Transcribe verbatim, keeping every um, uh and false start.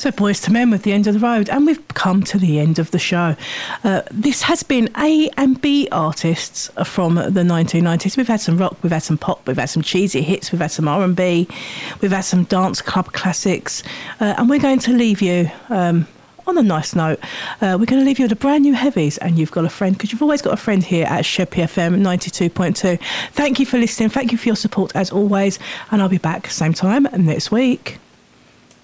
So Boys to Men with The End of the Road, and we've come to the end of the show. Uh, this has been A and B artists from the nineteen nineties. We've had some rock, we've had some pop, we've had some cheesy hits, we've had some R and B, we've had some dance club classics, uh, and we're going to leave you um, on a nice note. Uh, we're going to leave you with a brand new Heavies, and You've Got a Friend, because you've always got a friend here at Sheppey F M ninety-two point two. Thank you for listening, thank you for your support as always, and I'll be back same time next week.